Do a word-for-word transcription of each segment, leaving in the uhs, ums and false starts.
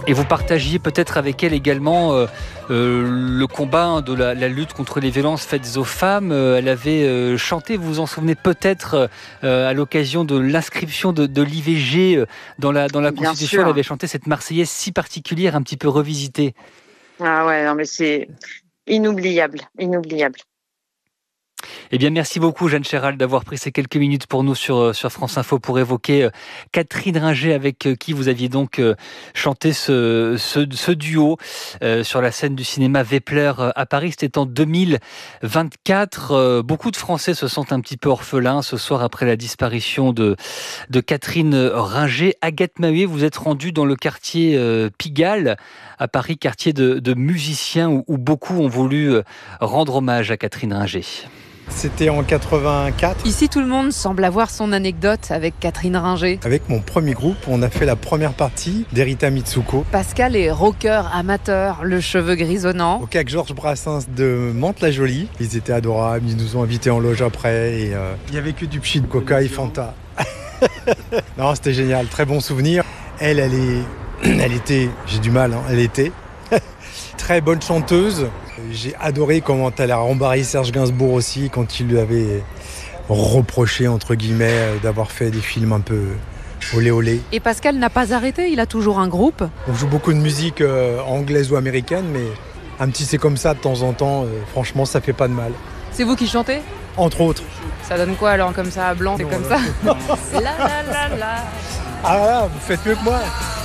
Et vous partagiez peut-être avec elle également euh, euh, le combat de la, la lutte contre les violences faites aux femmes. Euh, elle avait euh, chanté, vous vous en souvenez peut-être, euh, à l'occasion de l'inscription de, de l'I V G euh, dans la, dans la Bien Constitution. sûr. Elle avait chanté cette Marseillaise si particulière, un petit peu revisitée. Ah ouais, non mais c'est inoubliable, inoubliable. Eh bien, merci beaucoup, Jeanne Chéral, d'avoir pris ces quelques minutes pour nous sur, sur France Info pour évoquer euh, Catherine Ringer, avec euh, qui vous aviez donc euh, chanté ce, ce, ce duo euh, sur la scène du cinéma Wepler euh, à Paris. C'était en deux mille vingt-quatre. Euh, beaucoup de Français se sentent un petit peu orphelins ce soir après la disparition de, de Catherine Ringer. Agathe Maheuet, vous êtes rendue dans le quartier euh, Pigalle à Paris, quartier de, de musiciens où, où beaucoup ont voulu euh, rendre hommage à Catherine Ringer. C'était en quatre-vingt-quatre. Ici, tout le monde semble avoir son anecdote avec Catherine Ringer. Avec mon premier groupe, on a fait la première partie d'Erita Mitsuko. Pascal est rocker amateur, le cheveu grisonnant. Au C A C Georges Brassens de Mantes-la-Jolie. Ils étaient adorables, ils nous ont invités en loge après. Et euh, il n'y avait que du pchit, Coca et Fanta. Non, c'était génial, très bon souvenir. Elle, elle est... Elle était... J'ai du mal, hein, elle était... très bonne chanteuse. J'ai adoré comment elle a rembarré Serge Gainsbourg aussi quand il lui avait reproché, entre guillemets, d'avoir fait des films un peu olé olé. Et Pascal n'a pas arrêté, il a toujours un groupe. On joue beaucoup de musique euh, anglaise ou américaine, mais un petit c'est comme ça de temps en temps, euh, franchement ça fait pas de mal. C'est vous qui chantez ? Entre autres. Ça donne quoi alors comme ça à blanc ? C'est comme ça. La la la la. Ah là, vous faites mieux que moi.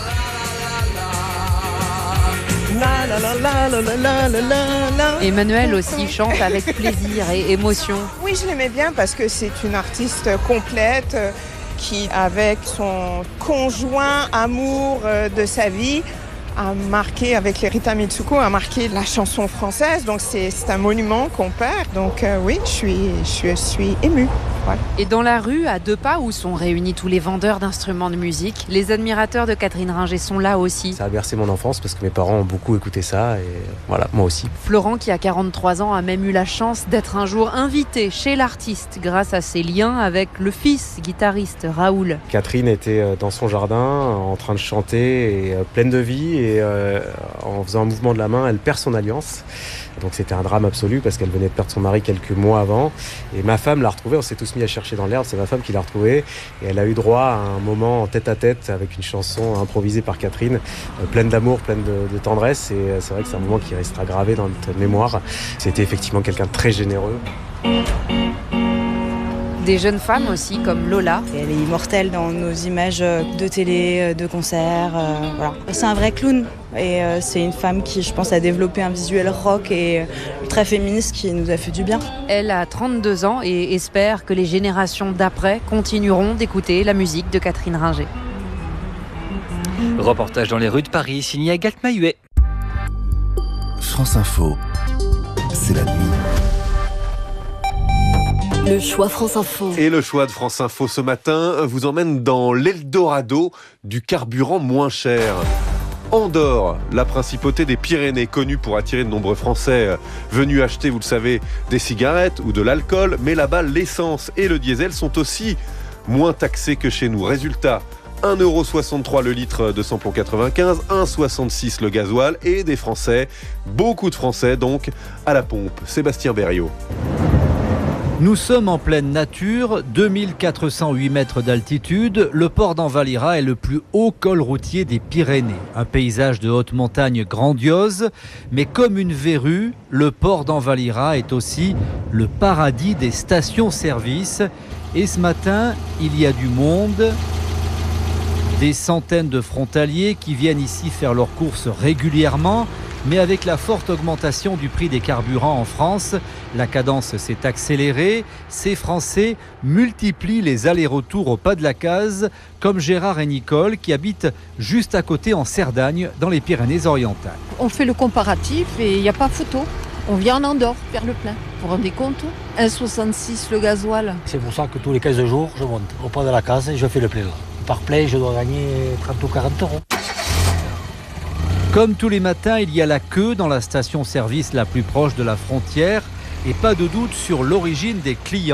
Emmanuel aussi chante avec plaisir et émotion. Oui, je l'aimais bien parce que c'est une artiste complète qui, avec son conjoint amour de sa vie, a marqué, avec l'Erita Mitsuko, a marqué la chanson française. Donc c'est, c'est un monument qu'on perd. Donc euh, oui, je suis, je suis émue. Voilà. Et dans la rue, à deux pas où sont réunis tous les vendeurs d'instruments de musique, les admirateurs de Catherine Ringer sont là aussi. Ça a bercé mon enfance parce que mes parents ont beaucoup écouté ça et voilà, moi aussi. Florent, qui a quarante-trois ans, a même eu la chance d'être un jour invité chez l'artiste grâce à ses liens avec le fils guitariste Raoul. Catherine était dans son jardin en train de chanter et pleine de vie et euh, en faisant un mouvement de la main, elle perd son alliance. Donc c'était un drame absolu parce qu'elle venait de perdre son mari quelques mois avant. Et ma femme l'a retrouvée, on s'est tous mis à chercher dans l'herbe, c'est ma femme qui l'a retrouvée. Et elle a eu droit à un moment en tête à tête avec une chanson improvisée par Catherine, euh, pleine d'amour, pleine de, de tendresse. Et euh, c'est vrai que c'est un moment qui restera gravé dans notre mémoire. C'était effectivement quelqu'un de très généreux. Des jeunes femmes aussi, comme Lola. Elle est immortelle dans nos images de télé, de concerts. Euh, voilà. C'est un vrai clown. Et euh, c'est une femme qui, je pense, a développé un visuel rock et très féministe qui nous a fait du bien. Elle a trente-deux ans et espère que les générations d'après continueront d'écouter la musique de Catherine Ringer. Reportage dans les rues de Paris, signé Agathe Maheuet. France Info, c'est la nuit. Le choix France Info. Et le choix de France Info ce matin vous emmène dans l'Eldorado du carburant moins cher. Andorre, la principauté des Pyrénées, connue pour attirer de nombreux Français venus acheter, vous le savez, des cigarettes ou de l'alcool. Mais là-bas, l'essence et le diesel sont aussi moins taxés que chez nous. Résultat, un euro soixante-trois le litre de samplon quatre-vingt-quinze, un euro soixante-six le gasoil et des Français, beaucoup de Français donc, à la pompe. Sébastien Berriot. Nous sommes en pleine nature, deux mille quatre cent huit mètres d'altitude. Le port d'Envalira est le plus haut col routier des Pyrénées. Un paysage de haute montagne grandiose, mais comme une verrue, le port d'Envalira est aussi le paradis des stations-service. Et ce matin, il y a du monde, des centaines de frontaliers qui viennent ici faire leurs courses régulièrement. Mais avec la forte augmentation du prix des carburants en France, la cadence s'est accélérée. Ces Français multiplient les allers-retours au pas de la case, comme Gérard et Nicole qui habitent juste à côté en Cerdagne, dans les Pyrénées-Orientales. On fait le comparatif et il n'y a pas photo. On vient en Andorre faire le plein. Vous vous rendez compte ? un euro soixante-six le gasoil. C'est pour ça que tous les quinze jours, je monte au pas de la case et je fais le plein. Par plein, je dois gagner trente ou quarante euros. Comme tous les matins, il y a la queue dans la station-service la plus proche de la frontière et pas de doute sur l'origine des clients.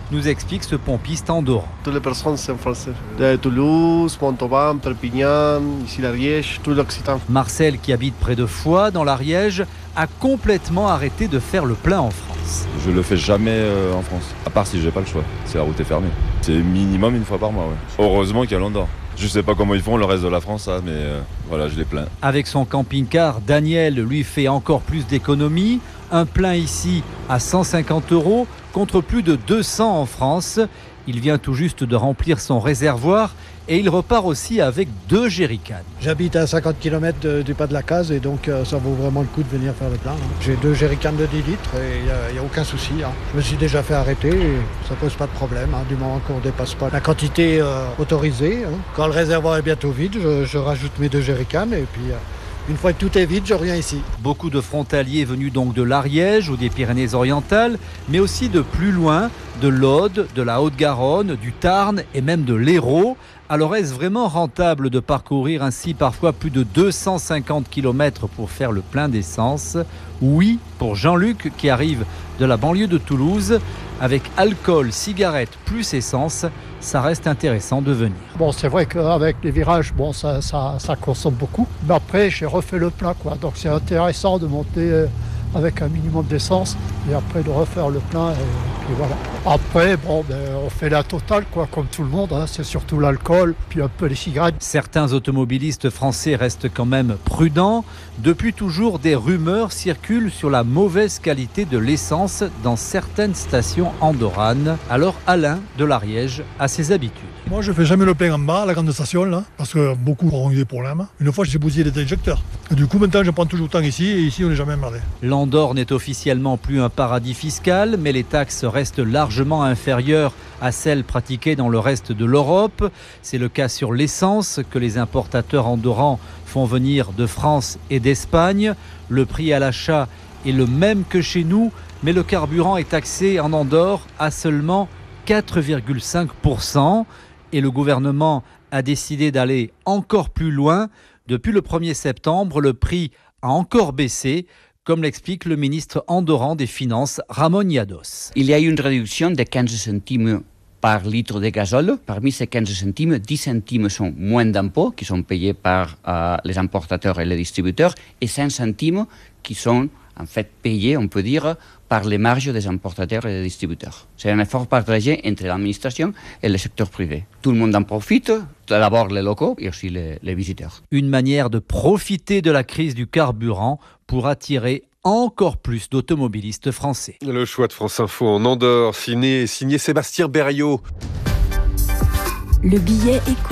nous explique ce pompiste andorran. Toutes les personnes sont françaises. De Toulouse, Montauban, Perpignan, ici l'Ariège, tout l'Occitan. Marcel, qui habite près de Foix, dans l'Ariège, a complètement arrêté de faire le plein en France. Je le fais jamais euh, en France, à part si j'ai pas le choix. Si la route est fermée. C'est minimum une fois par mois. Ouais. Heureusement qu'il y a l'Andorre. Je sais pas comment ils font le reste de la France, ça, mais euh, voilà, je les plains. Avec son camping-car, Daniel lui fait encore plus d'économies. Un plein ici à cent cinquante euros contre plus de deux cents en France. Il vient tout juste de remplir son réservoir et il repart aussi avec deux jerrycans. J'habite à cinquante kilomètres de, du pas de la case et donc euh, ça vaut vraiment le coup de venir faire le plein. Hein. J'ai deux jerrycans de dix litres et il n'y a, a aucun souci. Hein. Je me suis déjà fait arrêter et ça pose pas de problème, hein, du moment qu'on ne dépasse pas la quantité euh, autorisée. Hein. Quand le réservoir est bientôt vide, je, je rajoute mes deux jerrycans et puis... Euh, Une fois que tout est vide, je reviens ici. Beaucoup de frontaliers venus donc de l'Ariège ou des Pyrénées-Orientales, mais aussi de plus loin, de l'Aude, de la Haute-Garonne, du Tarn et même de l'Hérault. Alors est-ce vraiment rentable de parcourir ainsi parfois plus de deux cent cinquante kilomètres pour faire le plein d'essence ? Oui, pour Jean-Luc qui arrive de la banlieue de Toulouse. Avec alcool, cigarettes plus essence, ça reste intéressant de venir. Bon, c'est vrai qu'avec les virages, bon, ça, ça, ça consomme beaucoup. Mais après, j'ai refait le plein, quoi. Donc c'est intéressant de monter avec un minimum d'essence et après de refaire le plein. Et puis voilà. Après, bon, ben, on fait la totale, quoi, comme tout le monde. Hein. C'est surtout l'alcool, puis un peu les cigarettes. Certains automobilistes français restent quand même prudents. Depuis toujours, des rumeurs circulent sur la mauvaise qualité de l'essence dans certaines stations andorranes. Alors Alain de l'Ariège a ses habitudes. Moi, je fais jamais le plein en bas, à la grande station, là, parce que beaucoup auront eu des problèmes. Une fois, j'ai bousillé les injecteurs. Et du coup, maintenant, je prends toujours le temps ici, et ici, on n'est jamais emmerdé. L'Andorre n'est officiellement plus un paradis fiscal, mais les taxes restent largement inférieures à celles pratiquées dans le reste de l'Europe. C'est le cas sur l'essence que les importateurs andorrans font venir de France et d'Espagne. Le prix à l'achat est le même que chez nous, mais le carburant est taxé en Andorre à seulement quatre virgule cinq pour cent. Et le gouvernement a décidé d'aller encore plus loin. Depuis le premier septembre, le prix a encore baissé, comme l'explique le ministre andorran des Finances, Ramon Llados. Il y a une réduction de quinze centimes par litre de gazole. Parmi ces quinze centimes, dix centimes sont moins d'impôts qui sont payés par euh, les importateurs et les distributeurs et cinq centimes qui sont en fait payés, on peut dire, par les marges des importateurs et des distributeurs. C'est un effort partagé entre l'administration et le secteur privé. Tout le monde en profite, d'abord les locaux et aussi les, les visiteurs. Une manière de profiter de la crise du carburant pour attirer encore plus d'automobilistes français. Le choix de France Info en Andorre, signé, signé Sébastien Berriot. Le billet éco.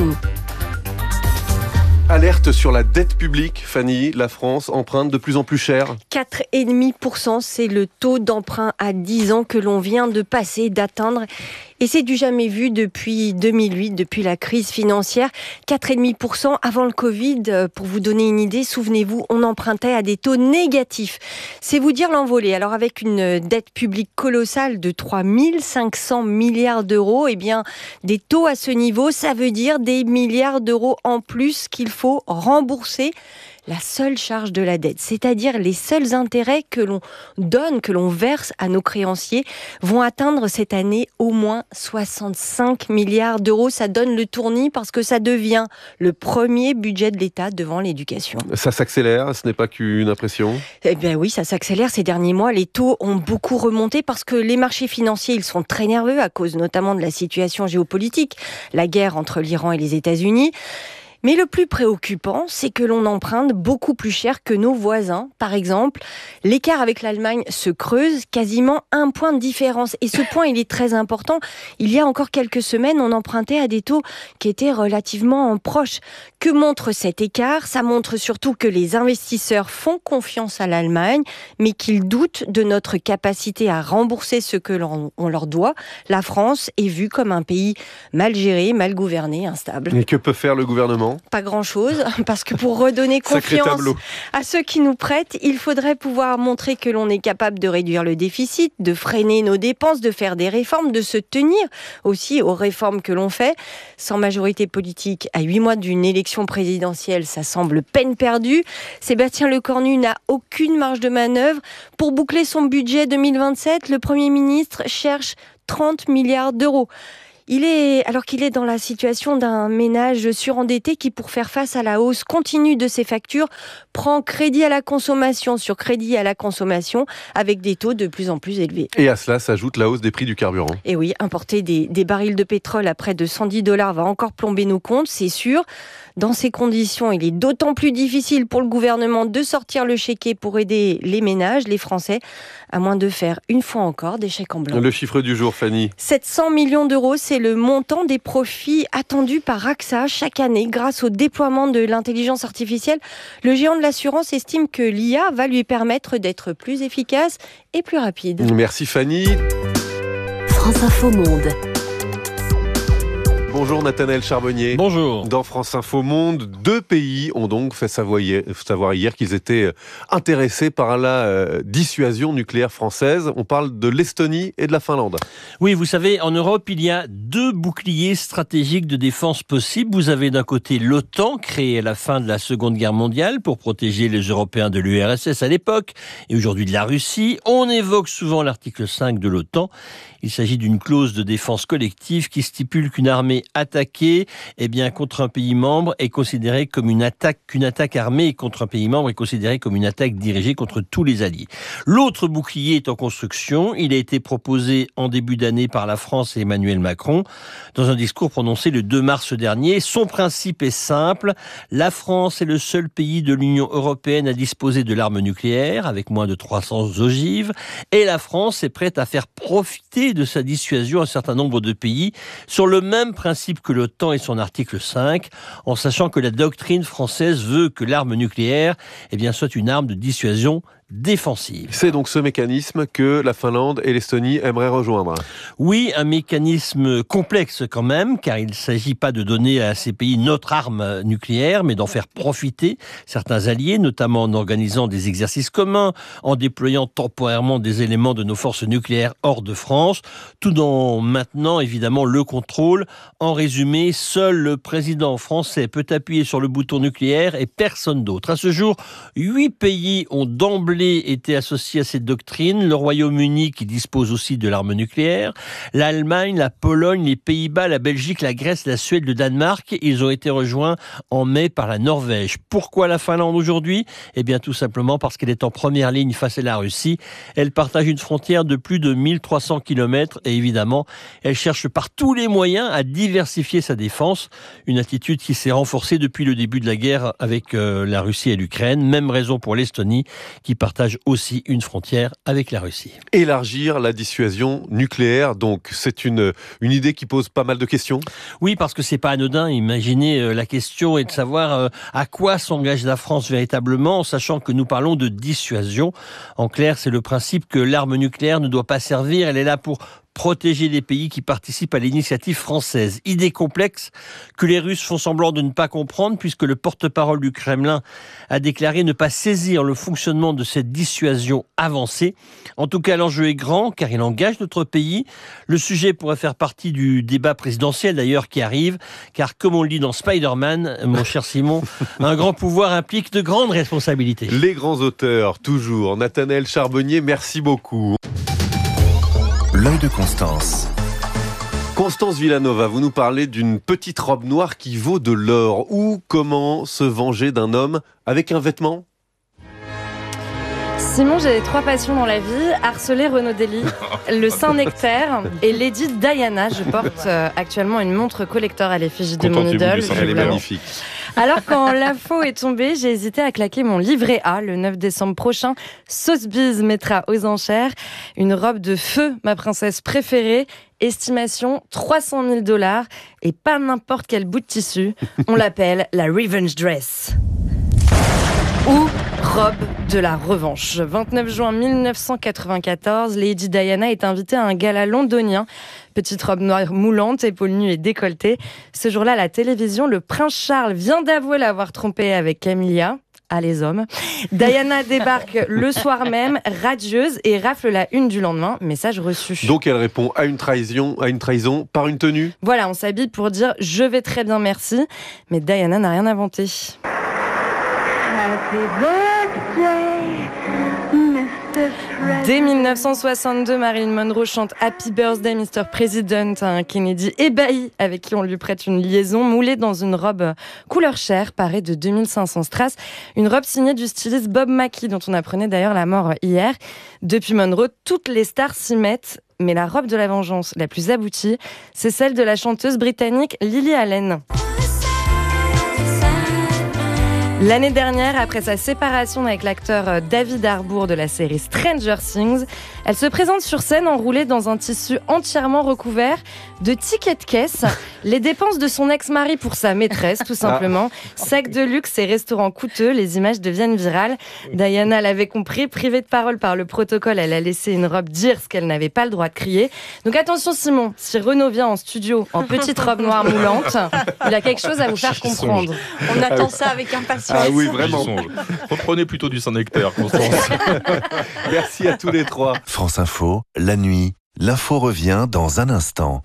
Alerte sur la dette publique, Fanny. La France emprunte de plus en plus cher. quatre virgule cinq pour cent, c'est le taux d'emprunt à dix ans que l'on vient de passer, d'atteindre. Et c'est du jamais vu depuis deux mille huit, depuis la crise financière. quatre virgule cinq pour cent avant le Covid. Pour vous donner une idée, souvenez-vous, on empruntait à des taux négatifs. C'est vous dire l'envolée. Alors avec une dette publique colossale de trois mille cinq cents milliards d'euros, eh bien, des taux à ce niveau, ça veut dire des milliards d'euros en plus qu'il faut rembourser. La seule charge de la dette, c'est-à-dire les seuls intérêts que l'on donne, que l'on verse à nos créanciers, vont atteindre cette année au moins soixante-cinq milliards d'euros. Ça donne le tournis parce que ça devient le premier budget de l'État devant l'éducation. Ça s'accélère, ce n'est pas qu'une impression ? Eh bien oui, ça s'accélère ces derniers mois. Les taux ont beaucoup remonté parce que les marchés financiers, ils sont très nerveux à cause notamment de la situation géopolitique, la guerre entre l'Iran et les États-Unis. Mais le plus préoccupant, c'est que l'on emprunte beaucoup plus cher que nos voisins. Par exemple, l'écart avec l'Allemagne se creuse, quasiment un point de différence. Et ce point, il est très important. Il y a encore quelques semaines, on empruntait à des taux qui étaient relativement proches. Que montre cet écart ? Ça montre surtout que les investisseurs font confiance à l'Allemagne, mais qu'ils doutent de notre capacité à rembourser ce que l'on on leur doit. La France est vue comme un pays mal géré, mal gouverné, instable. Et que peut faire le gouvernement ? Pas grand-chose, parce que pour redonner confiance à ceux qui nous prêtent, il faudrait pouvoir montrer que l'on est capable de réduire le déficit, de freiner nos dépenses, de faire des réformes, de se tenir aussi aux réformes que l'on fait. Sans majorité politique, à huit mois d'une élection présidentielle, ça semble peine perdue. Sébastien Lecornu n'a aucune marge de manœuvre. Pour boucler son budget deux mille vingt-sept, le Premier ministre cherche trente milliards d'euros. Il est, alors qu'il est dans la situation d'un ménage surendetté qui, pour faire face à la hausse continue de ses factures, prend crédit à la consommation sur crédit à la consommation avec des taux de plus en plus élevés. Et à cela s'ajoute la hausse des prix du carburant. Et oui, importer des, des barils de pétrole à près de cent dix dollars va encore plomber nos comptes, c'est sûr. Dans ces conditions, il est d'autant plus difficile pour le gouvernement de sortir le chéquier pour aider les ménages, les Français, à moins de faire une fois encore des chèques en blanc. Le chiffre du jour, Fanny. sept cents millions d'euros, c'est le montant des profits attendus par A X A chaque année grâce au déploiement de l'intelligence artificielle. Le géant de l'assurance estime que l'I A va lui permettre d'être plus efficace et plus rapide. Merci Fanny. France Info Monde. Bonjour Nathanaël Charbonnier. Bonjour. Dans France Info Monde, deux pays ont donc fait savoir hier qu'ils étaient intéressés par la euh, dissuasion nucléaire française. On parle de l'Estonie et de la Finlande. Oui, vous savez, en Europe, il y a deux boucliers stratégiques de défense possibles. Vous avez d'un côté l'OTAN, créée à la fin de la Seconde Guerre mondiale pour protéger les Européens de l'U R S S à l'époque et aujourd'hui de la Russie. On évoque souvent l'article cinq de l'OTAN. Il s'agit d'une clause de défense collective qui stipule qu'une armée attaquée eh bien, contre un pays membre est considérée comme une attaque, qu'une attaque armée contre un pays membre est considérée comme une attaque dirigée contre tous les alliés. L'autre bouclier est en construction. Il a été proposé en début d'année par la France et Emmanuel Macron dans un discours prononcé le deux mars dernier. Son principe est simple. La France est le seul pays de l'Union européenne à disposer de l'arme nucléaire avec moins de trois cents ogives et la France est prête à faire profiter de sa dissuasion un certain nombre de pays sur le même principe que l'OTAN et son article cinq, en sachant que la doctrine française veut que l'arme nucléaire eh bien, soit une arme de dissuasion défensive. C'est donc ce mécanisme que la Finlande et l'Estonie aimeraient rejoindre. Oui, un mécanisme complexe quand même, car il ne s'agit pas de donner à ces pays notre arme nucléaire, mais d'en faire profiter certains alliés, notamment en organisant des exercices communs, en déployant temporairement des éléments de nos forces nucléaires hors de France, tout en maintenant évidemment le contrôle. En résumé, seul le président français peut appuyer sur le bouton nucléaire et personne d'autre. À ce jour, huit pays ont d'emblée été associés à cette doctrine, le Royaume-Uni qui dispose aussi de l'arme nucléaire, l'Allemagne, la Pologne, les Pays-Bas, la Belgique, la Grèce, la Suède, le Danemark. Ils ont été rejoints en mai par la Norvège. Pourquoi la Finlande aujourd'hui ? Eh bien tout simplement parce qu'elle est en première ligne face à la Russie. Elle partage une frontière de plus de mille trois cents kilomètres et évidemment, elle cherche par tous les moyens à diversifier sa défense. Une attitude qui s'est renforcée depuis le début de la guerre avec euh, la Russie et l'Ukraine. Même raison pour l'Estonie qui partage aussi une frontière avec la Russie. Élargir la dissuasion nucléaire, donc c'est une, une idée qui pose pas mal de questions. Oui, parce que c'est pas anodin. Imaginez, euh, la question est de savoir euh, à quoi s'engage la France véritablement, en sachant que nous parlons de dissuasion. En clair, c'est le principe que l'arme nucléaire ne doit pas servir, elle est là pour protéger les pays qui participent à l'initiative française. Idée complexe que les Russes font semblant de ne pas comprendre puisque le porte-parole du Kremlin a déclaré ne pas saisir le fonctionnement de cette dissuasion avancée. En tout cas, l'enjeu est grand car il engage notre pays. Le sujet pourrait faire partie du débat présidentiel d'ailleurs qui arrive car comme on le dit dans Spider-Man, mon cher Simon, un grand pouvoir implique de grandes responsabilités. Les grands auteurs, toujours. Nathanaël Charbonnier, merci beaucoup. L'œil de Constance. Constance Villanova, vous nous parlez d'une petite robe noire qui vaut de l'or. Ou comment se venger d'un homme avec un vêtement ? Simon, j'ai trois passions dans la vie, harceler Renaud Dely, le Saint-Nectaire et Lady Diana. Je porte euh, actuellement une montre collector à l'effigie de mon idole. Elle est magnifique. Alors quand l'info est tombée, j'ai hésité à claquer mon livret A le neuf décembre prochain. Sotheby's mettra aux enchères une robe de feu, ma princesse préférée. Estimation trois cent mille dollars et pas n'importe quel bout de tissu. On l'appelle la Revenge Dress. Ou robe de la revanche. vingt-neuf juin mille neuf cent quatre-vingt-quatorze, Lady Diana est invitée à un gala londonien. Petite robe noire moulante, épaules nues et décolletée. Ce jour-là, à la télévision, le prince Charles vient d'avouer l'avoir trompée avec Camilla. Ah, les hommes. Diana débarque le soir même, radieuse, et rafle la une du lendemain. Message reçu. Donc elle répond à une trahison, à une trahison par une tenue. Voilà, on s'habille pour dire « je vais très bien, merci ». Mais Diana n'a rien inventé. Dès dix-neuf cent soixante-deux, Marilyn Monroe chante Happy Birthday mister President à un Kennedy ébahi avec qui on lui prête une liaison moulée dans une robe couleur chair parée de deux mille cinq cents strass. Une robe signée du styliste Bob Mackie dont on apprenait d'ailleurs la mort hier. Depuis Monroe, toutes les stars s'y mettent. Mais la robe de la vengeance la plus aboutie, c'est celle de la chanteuse britannique Lily Allen. L'année dernière, après sa séparation avec l'acteur David Harbour de la série Stranger Things, elle se présente sur scène enroulée dans un tissu entièrement recouvert de tickets de caisse, les dépenses de son ex-mari pour sa maîtresse, tout simplement. Sacs de luxe et restaurants coûteux, les images deviennent virales. Diana l'avait compris, privée de parole par le protocole, elle a laissé une robe dire ce qu'elle n'avait pas le droit de crier. Donc attention Simon, si Renaud vient en studio en petite robe noire moulante, il a quelque chose à vous faire comprendre. On attend ça avec impatience. Ah oui, vraiment. Reprenez plutôt du Saint-Nectaire, Constance. Merci à tous les trois. France Info, la nuit, l'info revient dans un instant.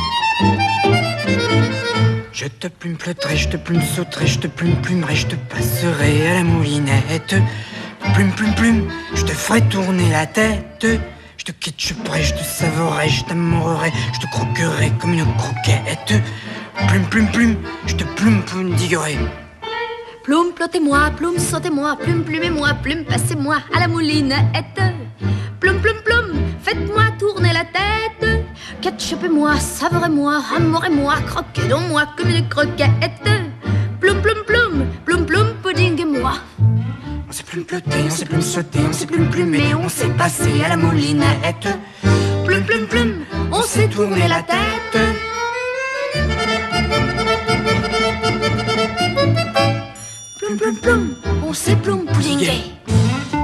Je te plume pleuterai, je te plume sauterai, je te plume plumerai, je te passerai à la moulinette. Plume, plume, plume, je te ferai tourner la tête. Je te ketchuperai, je te savourerai, je t'amourerai, je te croquerai comme une croquette. Plume, plume, plume, je te plume poundiguerai. Plume, plottez-moi, plume, sautez-moi, plume, plumez-moi, plume, passez-moi à la moulinette. Plume, plume, plume, faites-moi tourner la tête. Ketchupez-moi, savourez-moi, amourez-moi, croquez dans moi comme une croquette. Plume, plume, plume, plume, plume, pudding-moi. On s'est plume plotter, on s'est plume sauter, on s'est plume plumer, on s'est passé à la moulinette. Plume, plume, plume, on s'est tourné la tête. Plume, plume, plume, on s'est plume puddingué.